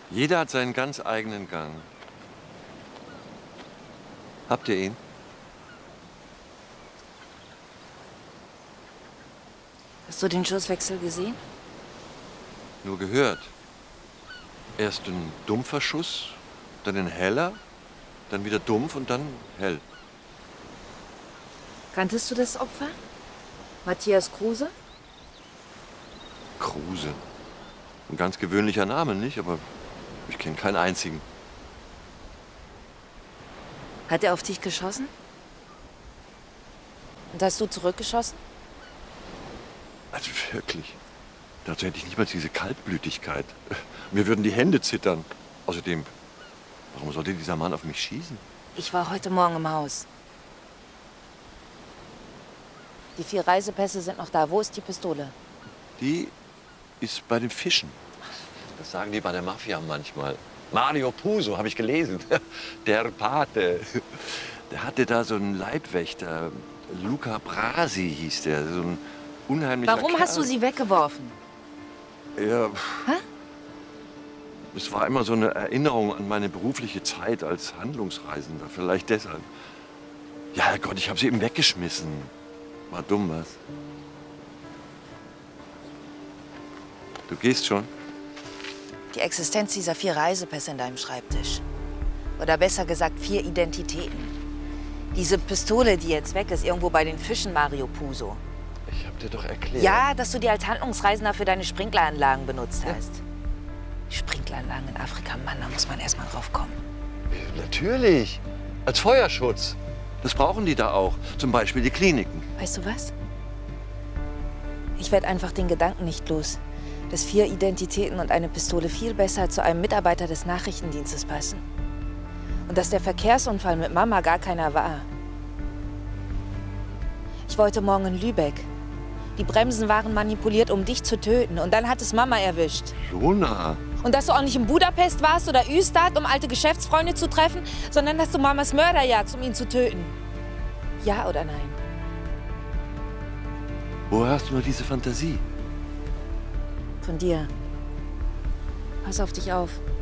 Jeder hat seinen ganz eigenen Gang. Habt ihr ihn? Hast du den Schusswechsel gesehen? Nur gehört. Erst ein dumpfer Schuss, dann ein heller, dann wieder dumpf und dann hell. Kanntest du das Opfer? Matthias Kruse? Kruse. Ein ganz gewöhnlicher Name, nicht? Aber ich kenne keinen einzigen. Hat er auf dich geschossen? Und hast du zurückgeschossen? Also wirklich. Dazu hätte ich nicht mal diese Kaltblütigkeit. Mir würden die Hände zittern. Außerdem, warum sollte dieser Mann auf mich schießen? Ich war heute Morgen im Haus. Die 4 Reisepässe sind noch da. Wo ist die Pistole? Die ist bei den Fischen. Das sagen die bei der Mafia manchmal. Mario Puzo, habe ich gelesen. Der Pate. Der hatte da so einen Leibwächter. Luca Brasi hieß der. So ein unheimlicher Warum Kerl. hast du sie weggeworfen? Ja. Hä? Es war immer so eine Erinnerung an meine berufliche Zeit als Handlungsreisender. Vielleicht deshalb. Ja Gott, ich habe sie eben weggeschmissen. War dumm, was? Du gehst schon? Die Existenz dieser 4 Reisepässe in deinem Schreibtisch. Oder besser gesagt 4 Identitäten. Diese Pistole, die jetzt weg ist, irgendwo bei den Fischen, Mario Puzo. Ich hab dir doch erklärt. Ja, dass du die als Handlungsreisender für deine Sprinkleranlagen benutzt hast. Die Sprinkleranlagen in Afrika, Mann, da muss man erst mal drauf kommen. Natürlich. Als Feuerschutz. Das brauchen die da auch. Zum Beispiel die Kliniken. Weißt du was? Ich werde einfach den Gedanken nicht los, dass 4 Identitäten und eine Pistole viel besser zu einem Mitarbeiter des Nachrichtendienstes passen. Und dass der Verkehrsunfall mit Mama gar keiner war. Ich wollte morgen in Lübeck. Die Bremsen waren manipuliert, um dich zu töten. Und dann hat es Mama erwischt. Lona. Und dass du auch nicht in Budapest warst oder Ystad, um alte Geschäftsfreunde zu treffen, sondern dass du Mamas Mörder jagst, um ihn zu töten. Ja oder nein? Woher hast du nur diese Fantasie? Von dir. Pass auf dich auf.